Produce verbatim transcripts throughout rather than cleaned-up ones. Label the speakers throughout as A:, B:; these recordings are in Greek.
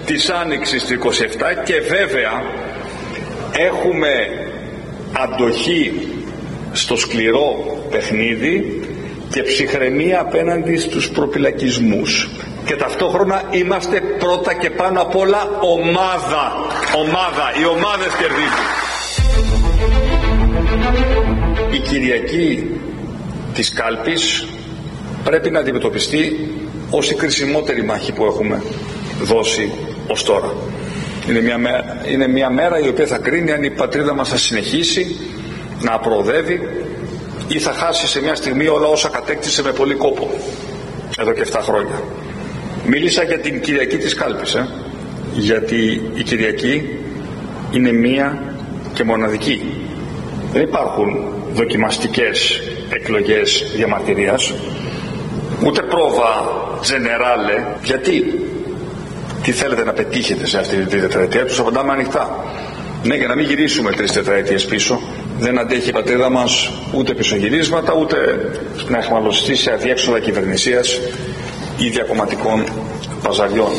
A: της Άνοιξης του είκοσι επτά και βέβαια έχουμε αντοχή στο σκληρό παιχνίδι και ψυχραιμία απέναντι στους προπυλακισμούς και ταυτόχρονα είμαστε πρώτα και πάνω απ' όλα ομάδα. Ομάδα. Οι ομάδες κερδίζουν. Η Κυριακή της Κάλπης πρέπει να αντιμετωπιστεί ως η κρισιμότερη μάχη που έχουμε δώσει ως τώρα. Είναι μια, μέρα, είναι μια μέρα η οποία θα κρίνει αν η πατρίδα μας θα συνεχίσει να προοδεύει ή θα χάσει σε μια στιγμή όλα όσα κατέκτησε με πολύ κόπο εδώ και επτά χρόνια. Μίλησα για την Κυριακή της Κάλπης, ε? γιατί η Κυριακή είναι μία και μοναδική. Δεν υπάρχουν δοκιμαστικές εκλογές διαμαρτυρίας, ούτε πρόβα τζενεράλε. Γιατί? Τι θέλετε να πετύχετε σε αυτή τη τετραετία? Τους απαντάμε ανοιχτά. Ναι, για να μην γυρίσουμε τρεις τετραετίες πίσω. Δεν αντέχει η πατρίδα μας ούτε πισωγυρίσματα, ούτε να εχμαλωστεί σε αδιέξοδα κυβερνησίας ή διακομματικών παζαριών.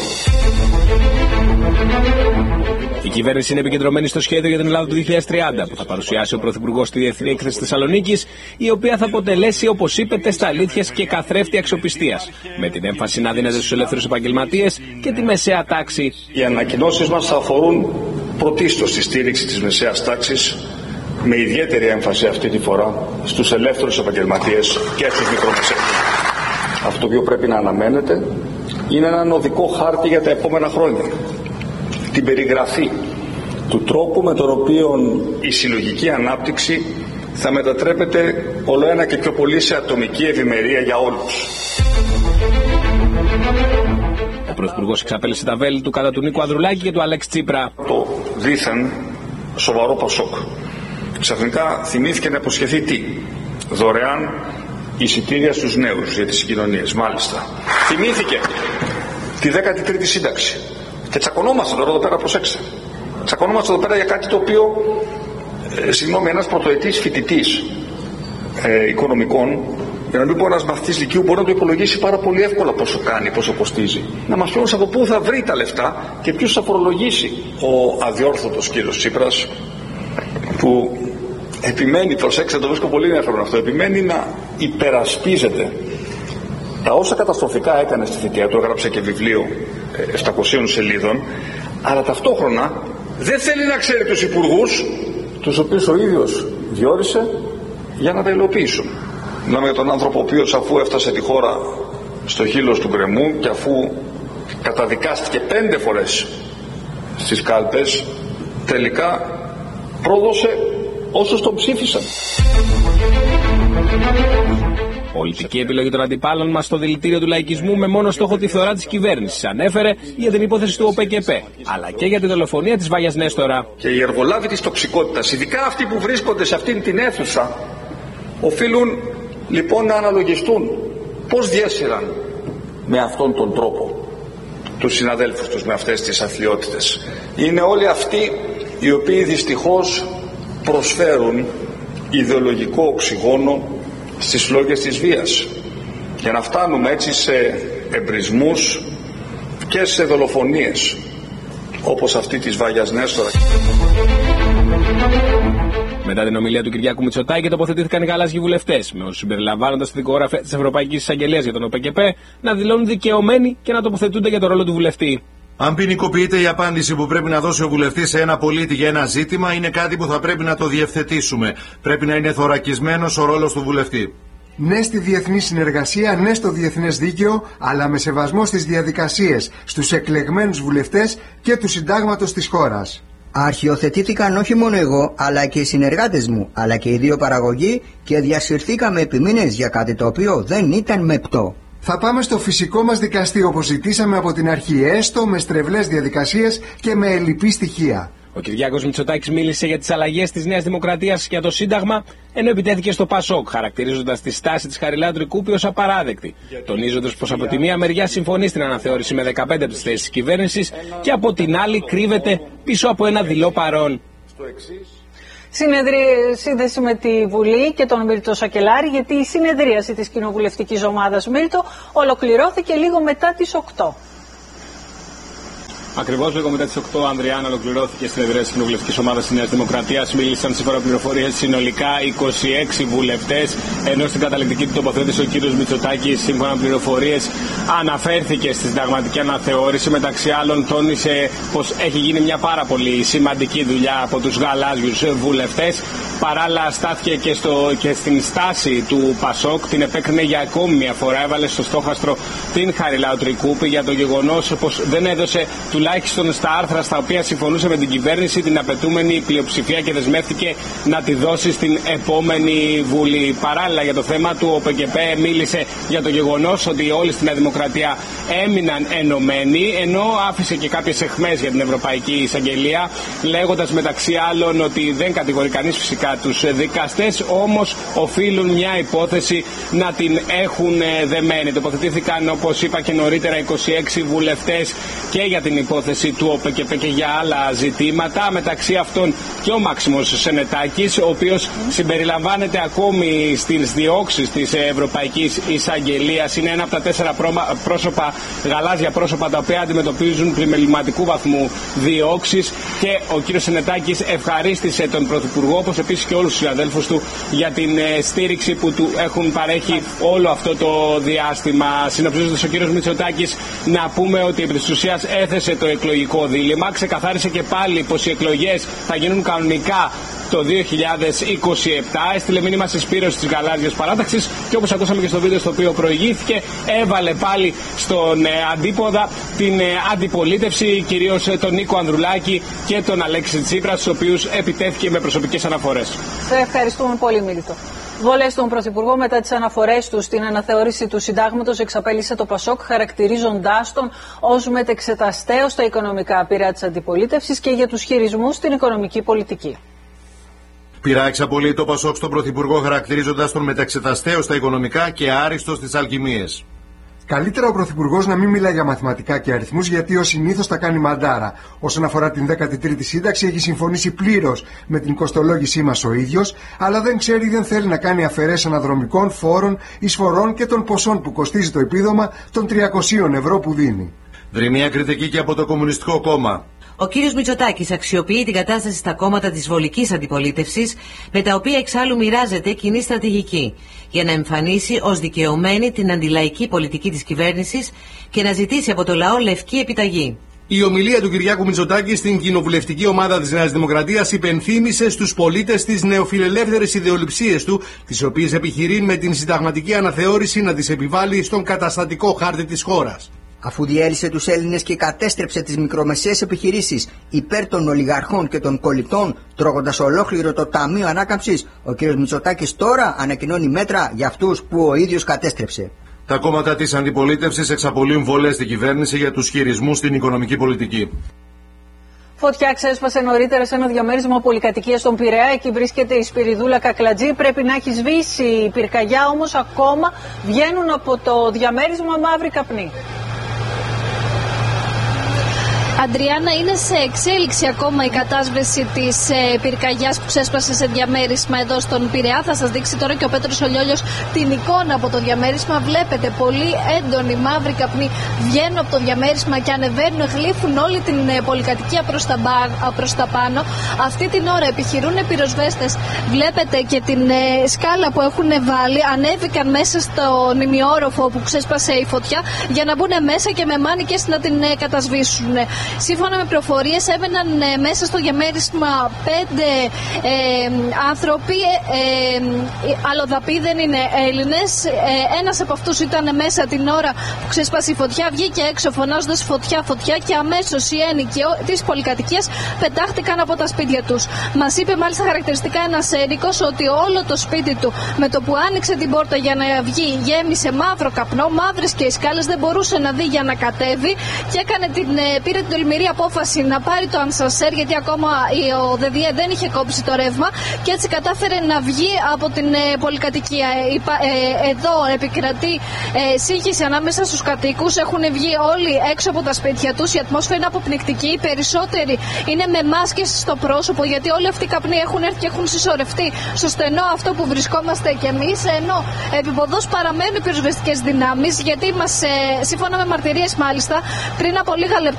B: Η κυβέρνηση είναι επικεντρωμένη στο σχέδιο για την Ελλάδα του δύο χιλιάδες τριάντα που θα παρουσιάσει ο Πρωθυπουργός στη Διεθνή Έκθεση Θεσσαλονίκης, η οποία θα αποτελέσει, όπως είπε, τεστ αλήθειας και καθρέφτη αξιοπιστίας, με την έμφαση να δίνεται στους ελεύθερους επαγγελματίες και τη μεσαία τάξη.
A: Οι ανακοινώσεις μας θα αφορούν πρωτίστως τη στήριξη της μεσαίας τάξης, με ιδιαίτερη έμφαση αυτή τη φορά στους ελεύθερους επαγγελματίες και στους μικρομεσαίους. Αυτό που πρέπει να αναμένεται είναι έναν οδικό χάρτη για τα επόμενα χρόνια. Την περιγραφή του τρόπου με τον οποίο η συλλογική ανάπτυξη θα μετατρέπεται όλο ένα και πιο πολύ σε ατομική ευημερία για όλους.
B: Ο Πρωθυπουργός εξαπέλυσε τα βέλη του κατά του Νίκου Ανδρουλάκη και του Αλέξη Τσίπρα.
A: Το δήθεν σοβαρό Πασόκ ξαφνικά θυμήθηκε να υποσχεθεί τι? Δωρεάν εισιτήρια στους νέους για τις συγκοινωνίες. Μάλιστα. Θυμήθηκε τη δέκατη τρίτη σύνταξη. Και τσακωνόμαστε τώρα εδώ πέρα, προσέξτε. Τσακωνόμαστε εδώ πέρα για κάτι το οποίο, ε, συγγνώμη, ένας πρωτοετής φοιτητής ε, οικονομικών, για να μην πω ένας μαθητής λυκείου, μπορεί να το υπολογίσει πάρα πολύ εύκολα πόσο κάνει, πόσο κοστίζει. Να μας πει από πού θα βρει τα λεφτά και ποιος θα φορολογήσει. Ο αδιόρθωτος κύριος Τσίπρας, που επιμένει, προσέξτε, το βρίσκω πολύ ενδιαφέρον αυτό, επιμένει να υπερασπίζεται τα όσα καταστροφικά έκανε στη θητεία του, έγραψε και βιβλίο επτακοσίων σελίδων, αλλά ταυτόχρονα δεν θέλει να ξέρει τους υπουργούς, τους οποίους ο ίδιος διόρισε για να τα υλοποιήσουν. Μιλάμε για τον άνθρωπο ο οποίος, αφού έφτασε τη χώρα στο χείλος του γκρεμού και αφού καταδικάστηκε πέντε φορές στις κάλπες, τελικά πρόδωσε όσους τον ψήφισαν.
B: Πολιτική επιλογή των αντιπάλων μας στο δηλητήριο του λαϊκισμού με μόνο στόχο τη φθορά της κυβέρνησης. Ανέφερε για την υπόθεση του ΟΠΕΚΕΠΕ, αλλά και για τη δολοφονία της Βάγιας Νέστορα.
A: Και οι εργολάβοι της τοξικότητας, ειδικά αυτοί που βρίσκονται σε αυτήν την αίθουσα, οφείλουν λοιπόν να αναλογιστούν πώς διέσυραν με αυτόν τον τρόπο τους συναδέλφους τους με αυτές τις αθλιότητες. Είναι όλοι αυτοί οι οποίοι δυστυχώς προσφέρουν ιδεολογικό οξυγόνο στις λόγες της βίας, για να φτάνουμε έτσι σε εμπρισμούς και σε δολοφονίες όπως αυτή της Βάγιας Νέστορα.
B: Μετά την ομιλία του Κυριάκου Μητσοτάκη τοποθετήθηκαν οι γαλάζιοι βουλευτές, με όσους συμπεριλαμβάνοντας τη δικογραφία της Ευρωπαϊκής Εισαγγελίας για τον ΟΠΕΚΕΠΕ να δηλώνουν δικαιωμένοι και να τοποθετούνται για το ρόλο του βουλευτή.
C: Αν ποινικοποιείται η απάντηση που πρέπει να δώσει ο βουλευτής σε ένα πολίτη για ένα ζήτημα, είναι κάτι που θα πρέπει να το διευθετήσουμε. Πρέπει να είναι θωρακισμένος ο ρόλος του βουλευτή.
D: Ναι στη διεθνή συνεργασία, ναι στο διεθνές δίκαιο, αλλά με σεβασμό στις διαδικασίες, στους εκλεγμένους βουλευτές και του συντάγματος της χώρας.
E: Αρχιοθετήθηκαν όχι μόνο εγώ, αλλά και οι συνεργάτες μου, αλλά και οι δύο παραγωγοί και διασυρθήκαμε επί μήνες για κάτι το οποίο δεν ήταν μεπτό.
D: Θα πάμε στο φυσικό μας δικαστή όπως ζητήσαμε από την αρχή, έστω με στρεβλές διαδικασίες και με ελλειπή στοιχεία.
B: Ο Κυριάκος Μητσοτάκης μίλησε για τις αλλαγές της Νέας Δημοκρατίας για το Σύνταγμα, ενώ επιτέθηκε στο Πασόκ, χαρακτηρίζοντας τη στάση της Χαριλάου Κούπη ως απαράδεκτη, τονίζοντας πως από τη μία μεριά συμφωνεί στην αναθεώρηση με δεκαπέντε από τις θέσεις της κυβέρνησης και από την άλλη κρύβεται πίσω από ένα δειλό παρόν.
F: Σύνδεση με τη Βουλή και τον Μύρτο Σακελάρη, γιατί η συνεδρίαση της κοινοβουλευτικής ομάδας Μύρτο ολοκληρώθηκε λίγο μετά τις οκτώ.
B: Ακριβώς λίγο μετά τις οκτώ, Ανδριάν, ολοκληρώθηκε στην συνεδρία της Κοινοβουλευτικής Ομάδας της Νέας Δημοκρατίας. Μίλησαν σύμφωνα πληροφορίες συνολικά είκοσι έξι βουλευτές, ενώ στην καταληκτική του τοποθέτηση ο κύριος Μητσοτάκης, σύμφωνα πληροφορίες, αναφέρθηκε στη συνταγματική αναθεώρηση. Μεταξύ άλλων, τόνισε πως έχει γίνει μια πάρα πολύ σημαντική δουλειά από τους γαλάζιους βουλευτές. Παράλληλα, στάθηκε και, στο, και στην στάση του Πασόκ, την επέκρινε για ακόμη μια φορά. Έβαλε στο στόχαστρο την Χαριλάου Τρικούπη για το γεγονός πως δεν έδωσε τουλάχιστον στα άρθρα στα οποία συμφωνούσε με την κυβέρνηση την απαιτούμενη πλειοψηφία και δεσμεύτηκε να τη δώσει στην επόμενη Βουλή. Παράλληλα, για το θέμα του, ο ΠΚΠ μίλησε για το γεγονός ότι όλοι στην Δημοκρατία έμειναν ενωμένοι, ενώ άφησε και κάποιες εχμές για την Ευρωπαϊκή Εισαγγελία, λέγοντας μεταξύ άλλων ότι δεν κατηγορεί κανείς φυσικά τους δικαστές, όμως οφείλουν μια υπόθεση να την έχουν δεμένη. Τοποθετήθηκαν, όπως είπα και νωρίτερα, είκοσι έξι βουλευτές και για την υπόθεση του ΟΠΚΠ και για άλλα ζητήματα, μεταξύ αυτών και ο Μάξιμος Σενετάκης, ο οποίος συμπεριλαμβάνεται ακόμη στις διώξεις της Ευρωπαϊκής Εισαγγελίας. Είναι ένα από τα τέσσερα πρόσωπα, γαλάζια πρόσωπα, τα οποία αντιμετωπίζουν πλημεληματικού βαθμού διώξεις, και ο κύριος Σενετάκης ευχαρίστησε τον Πρωθυπουργό, όπως επίσης και όλους τους συναδέλφους του, για την στήριξη που του έχουν παρέχει όλο αυτό το διάστημα. Συνοψίζοντας, ο κύριος Μητσοτάκης, να πούμε ότι επί της ουσίας έθεσε το εκλογικό δίλημμα, ξεκαθάρισε και πάλι πως οι εκλογές θα γίνουν κανονικά το δύο χιλιάδες είκοσι επτά, έστειλε μήνυμα συσπήρωση της γαλάζιας παράταξης και, όπως ακούσαμε και στο βίντεο στο οποίο προηγήθηκε, έβαλε πάλι στον ε, αντίποδα την ε, αντιπολίτευση, κυρίως ε, τον Νίκο Ανδρουλάκη και τον Αλέξη Τσίπρα, στους οποίους επιτέθηκε με προσωπικές αναφορές.
F: Σε ευχαριστούμε πολύ, Μίλητο. Βολές στον Πρωθυπουργό μετά τις αναφορές του στην αναθεώρηση του Συντάγματος εξαπέλυσε το Πασόκ, χαρακτηρίζοντάς τον ως μετεξεταστέο στα οικονομικά πειρά της αντιπολίτευσης και για τους χειρισμούς στην οικονομική πολιτική.
C: Πειρά εξαπολύει το Πασόκ στον Πρωθυπουργό, χαρακτηρίζοντας τον μεταξεταστέο στα οικονομικά και άριστο στις αλκημίες.
D: Καλύτερα ο Πρωθυπουργός να μην μιλάει για μαθηματικά και αριθμούς, γιατί ως συνήθως τα κάνει μαντάρα. Όσον αφορά την δέκατη τρίτη σύνταξη, έχει συμφωνήσει πλήρως με την κοστολόγησή μας ο ίδιος, αλλά δεν ξέρει ή δεν θέλει να κάνει αφαιρέσεις αναδρομικών, φόρων, εισφορών και των ποσών που κοστίζει το επίδομα των τριακοσίων ευρώ που δίνει.
C: Βρει μια κριτική και από το Κομμουνιστικό Κόμμα.
G: Ο κύριος Μητσοτάκης αξιοποιεί την κατάσταση στα κόμματα της βολικής αντιπολίτευσης, με τα οποία εξάλλου μοιράζεται κοινή στρατηγική, για να εμφανίσει ως δικαιωμένη την αντιλαϊκή πολιτική της κυβέρνησης και να ζητήσει από το λαό λευκή επιταγή.
H: Η ομιλία του Κυριάκου Μητσοτάκη στην κοινοβουλευτική ομάδα της Νέας Δημοκρατίας υπενθύμησε στους πολίτες τις νεοφιλελεύθερες ιδεολειψίες του, τις οποίες επιχειρεί με την συνταγματική αναθεώρηση να τις επιβάλλει στον καταστατικό χάρτη της χώρας.
E: Αφού διέλυσε τους Έλληνες και κατέστρεψε τις μικρομεσαίες επιχειρήσεις υπέρ των ολιγαρχών και των κολλητών, τρώγοντας ολόκληρο το Ταμείο Ανάκαμψης, ο κ. Μητσοτάκης τώρα ανακοινώνει μέτρα για αυτούς που ο ίδιος κατέστρεψε.
C: Τα κόμματα της αντιπολίτευσης εξαπολύουν βολές στην κυβέρνηση για τους χειρισμούς στην οικονομική πολιτική.
F: Φωτιά ξέσπασε νωρίτερα σε ένα διαμέρισμα πολυκατοικίας στον Πειραιά. Εκεί βρίσκεται η Σπυριδούλα Κακλατζή. Πρέπει να έχει σβήσει η πυρκαγιά, όμως ακόμα βγαίνουν από το διαμέρισμα μαύροι καπνοί.
I: Αντριάννα, είναι σε εξέλιξη ακόμα η κατάσβεση της ε, πυρκαγιάς που ξέσπασε σε διαμέρισμα εδώ στον Πειραιά. Θα σας δείξει τώρα και ο Πέτρος Ολιόλιος την εικόνα από το διαμέρισμα. Βλέπετε πολύ έντονοι μαύροι καπνοί βγαίνουν από το διαμέρισμα και ανεβαίνουν, γλύφουν όλη την ε, πολυκατοικία προς τα, προς τα πάνω. Αυτή την ώρα επιχειρούν πυροσβέστες. Βλέπετε και την ε, σκάλα που έχουν βάλει. Ανέβηκαν μέσα στον ημιόροφο που ξέσπασε η φωτιά για να μπουν μέσα και με μάνικες να την ε, κατασβήσουν. Σύμφωνα με πληροφορίες, έβαιναν ε, μέσα στο διαμέρισμα πέντε ε, άνθρωποι, ε, ε, αλλοδαποί, δεν είναι Έλληνες. Ε, ένας από αυτούς ήταν μέσα την ώρα που ξέσπασε η φωτιά, βγήκε έξω φωνάζοντας φωτιά, φωτιά, και αμέσως οι ένοικοι της πολυκατοικίας πετάχτηκαν από τα σπίτια τους. Μας είπε μάλιστα χαρακτηριστικά ένας ένοικος ότι όλο το σπίτι του με το που άνοιξε την πόρτα για να βγει γέμισε μαύρο καπνό, μαύρες και οι σκάλες, δεν μπορούσε να δει για να κατέβει και έκανε την, πήρε την τολμηρή απόφαση να πάρει το ανσασέρ, γιατί ακόμα ο ΔΔΕ δεν είχε κόψει το ρεύμα, και έτσι κατάφερε να βγει από την ε, πολυκατοικία. Ε, ε, εδώ επικρατεί ε, σύγχυση ανάμεσα στους κατοίκους. Έχουν βγει όλοι έξω από τα σπίτια τους. Η ατμόσφαιρα είναι αποπνικτική. Οι περισσότεροι είναι με μάσκες στο πρόσωπο, γιατί όλοι αυτοί οι καπνοί έχουν έρθει και έχουν συσσωρευτεί στο στενό αυτό που βρισκόμαστε κι εμείς. Ενώ επιποδός παραμένουν οι πυροσβεστικές δυνάμεις, γιατί μας, ε, σύμφωνα με μαρτυρίες μάλιστα, πριν από λίγα λεπτά ακουγόντουσαν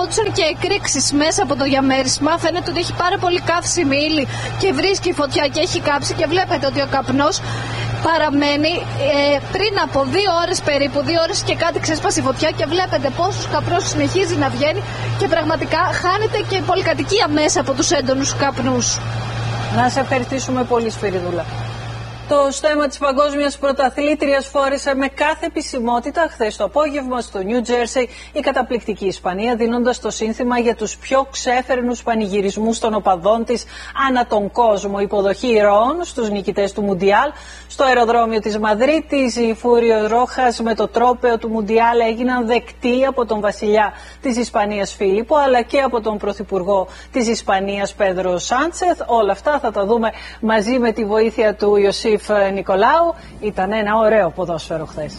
I: φαινόντουσαν και εκρήξεις μέσα από το διαμέρισμα. Φαίνεται ότι έχει πάρα πολύ καύσιμη ύλη και βρίσκει φωτιά και έχει κάψει, και βλέπετε ότι ο καπνός παραμένει. Ε, πριν από δύο ώρες περίπου, δύο ώρες και κάτι, ξέσπασε η φωτιά και βλέπετε πόσος καπνός συνεχίζει να βγαίνει και πραγματικά χάνεται και η πολυκατοικία μέσα από τους έντονους καπνούς.
F: Να σε ευχαριστήσουμε πολύ, Σπυριδούλα. Το στέμμα της παγκόσμιας πρωταθλήτριας φόρεσε με κάθε επισημότητα χθες το απόγευμα στο Νιου Τζέρσεϊ η καταπληκτική Ισπανία, δίνοντας το σύνθημα για τους πιο ξέφερνους πανηγυρισμούς των οπαδών της ανά τον κόσμο. Υποδοχή ηρώων στους νικητές του Μουντιάλ. Στο αεροδρόμιο της Μαδρίτης, οι Φούριο Ρόχας με το τρόπαιο του Μουντιάλ έγιναν δεκτοί από τον βασιλιά της Ισπανίας Φίλιππο, αλλά και από τον πρωθυπουργό της Ισπανίας Πέδρο Σάντσεθ. Όλα αυτά θα τα δούμε μαζί με τη βοήθεια του Ιωσήφ Νικολάου. Ήταν ένα ωραίο ποδόσφαιρο χθες.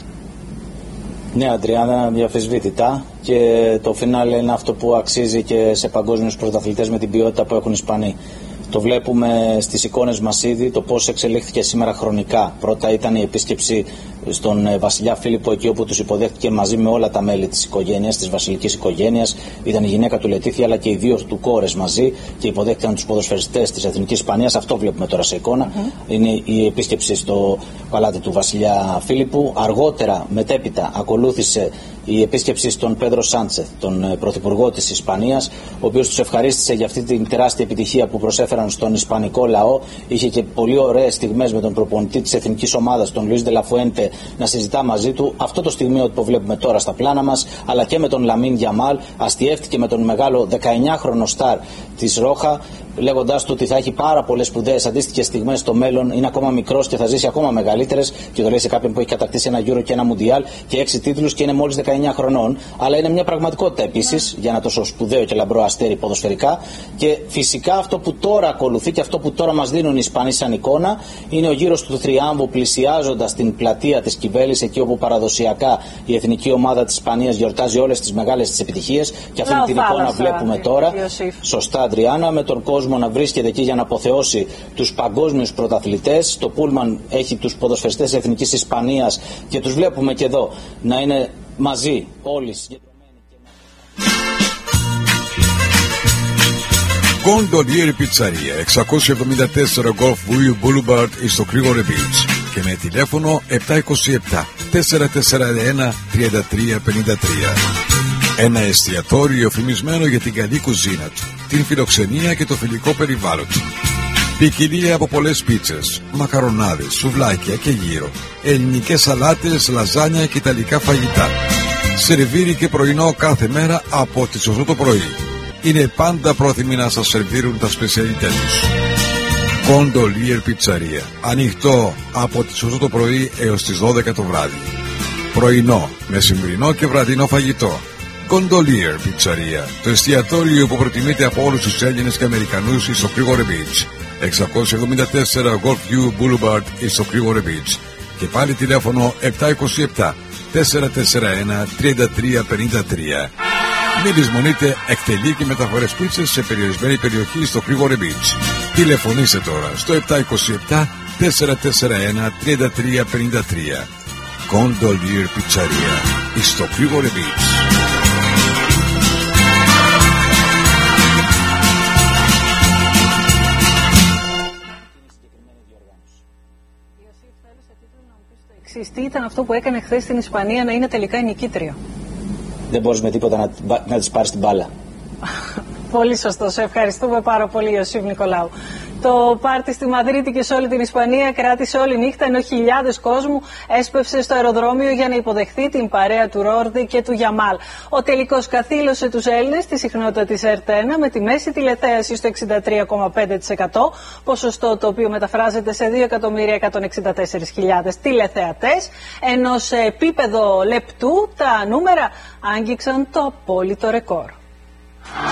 J: Ναι, Αντριάννα, διαφυσβήτητα, και το φινάλε είναι αυτό που αξίζει και σε παγκόσμιους πρωταθλητές με την ποιότητα που έχουν οι Ισπανοί. Το βλέπουμε στις εικόνες μας ήδη το πώς εξελίχθηκε σήμερα χρονικά. Πρώτα ήταν η επίσκεψη στον βασιλιά Φίλιππο, εκεί όπου τους υποδέχτηκε μαζί με όλα τα μέλη της οικογένειας, της βασιλικής οικογένειας. Ήταν η γυναίκα του Λετήθια αλλά και οι δύο του κόρες μαζί και υποδέχτηκαν τους ποδοσφαιριστές της Εθνικής Ισπανίας. Αυτό βλέπουμε τώρα σε εικόνα. Mm-hmm. Είναι η επίσκεψη στο παλάτι του βασιλιά Φίλιππου. Αργότερα, μετέπειτα, ακολούθησε η επίσκεψη στον Πέδρο Σάντσεθ, τον πρωθυπουργό της Ισπανίας, ο οποίος τους ευχαρίστησε για αυτή την τεράστια επιτυχία που προσέφεραν στον ισπανικό λαό. Είχε και πολύ ωραίες στιγμές με τον προπονητή της εθνικής ομάδας, τον Λουίς Ντελαφουέντε, να συζητά μαζί του. Αυτό το στιγμίο που βλέπουμε τώρα στα πλάνα μας, αλλά και με τον Λαμίν Γιαμάλ. Αστιεύτηκε με τον μεγάλο δεκαεννιάχρονο στάρ της Ρόχα, λέγοντάς του ότι θα έχει πάρα πολλές σπουδαίες αντίστοιχες στιγμές στο μέλλον. Είναι ακόμα μικρός και θα ζήσει ακόμα μεγαλύτερες. Και το λέει σε κάποιον που έχει κατακτήσει ένα Euro και ένα Mundial και έξι τίτλους και είναι μόλις δεκαεννιά χρονών. Αλλά είναι μια πραγματικότητα επίσης για ένα τόσο σπουδαίο και λαμπρό αστέρι ποδοσφαιρικά. Και φυσικά αυτό που τώρα ακολουθεί και αυτό που τώρα μας δίνουν οι Ισπανοί σαν εικόνα είναι ο γύρος του Θριάμβου, πλησιάζοντας την πλατεία της Κιβέλης, εκεί όπου παραδοσιακά η εθνική ομάδα της Ισπανίας γιορτάζει όλες τις μεγάλες της επιτυχίες. Και αυτή την εικόνα βλέπουμε τώρα. Σωστά, Αντριάννα, με τον κόσμο να βρίσκεται εκεί για να αποθεώσει τους παγκόσμιους πρωταθλητές. Το πούλμαν έχει τους ποδοσφαιριστές της Εθνικής Ισπανίας και τους βλέπουμε και εδώ να είναι μαζί όλοι.
K: Gondolier Pizzeria, εξακόσια εβδομήντα τέσσερα Golf View Boulevard στο Κρίγορε Beach και με τηλέφωνο επτά είκοσι επτά τετρακόσια σαράντα ένα τριάντα τρία πενήντα τρία. Ένα εστιατόριο εφημισμένο για την καλή κουζίνα του, την φιλοξενία και το φιλικό περιβάλλον του. Ποικιλία από πολλές πίτσες, μακαρονάδες, σουβλάκια και γύρο, ελληνικές σαλάτες, λαζάνια και ιταλικά φαγητά. Σερβίρι και πρωινό κάθε μέρα από τις οκτώ το πρωί. Είναι πάντα πρόθυμοι να σας σερβίρουν τα σπεσιαλιτές τους. Gondolier Pizzeria, ανοιχτό από τις οκτώ το πρωί έως τις δώδεκα το βράδυ. Πρωινό, μεσημβρινό και βραδινό φαγητό. Gondolier Pizzeria, το εστιατόριο που προτιμείται από όλους τους Έλληνες και Αμερικανούς στο Κρίγορε Beach. εξακόσια εβδομήντα τέσσερα Golf View Boulevard στο Κρίγορε Beach. Και πάλι τηλέφωνο επτά είκοσι επτά τετρακόσια σαράντα ένα τριάντα τρία πενήντα τρία. Μην λησμονείτε, εκτελεί και μεταφορές πίτσες σε περιορισμένη περιοχή στο Κρίγορε Beach. Τηλεφωνήστε τώρα στο επτά είκοσι επτά τετρακόσια σαράντα ένα τριάντα τρία πενήντα τρία. Gondolier Pizzeria στο Κρίγορε Beach.
F: Τι ήταν αυτό που έκανε χθες στην Ισπανία να είναι τελικά η νικήτρια?
J: Δεν μπορείς με τίποτα να, να της πάρεις την μπάλα.
F: Πολύ σωστό. Σε ευχαριστούμε πάρα πολύ, Ιωσήφ Νικολάου. Το πάρτι στη Μαδρίτη και σε όλη την Ισπανία κράτησε όλη νύχτα, ενώ χιλιάδες κόσμου έσπευσε στο αεροδρόμιο για να υποδεχθεί την παρέα του Ρόρδι και του Γιαμάλ. Ο τελικός καθήλωσε τους Έλληνες στη συχνότητα της ΕΡΤ ένα με τη μέση τηλεθέαση στο εξήντα τρία κόμμα πέντε τοις εκατό, ποσοστό το οποίο μεταφράζεται σε δύο εκατομμύρια εκατόν εξήντα τέσσερις χιλιάδες τηλεθεατές, ενώ σε επίπεδο λεπτού τα νούμερα άγγιξαν το απόλυτο ρεκόρ.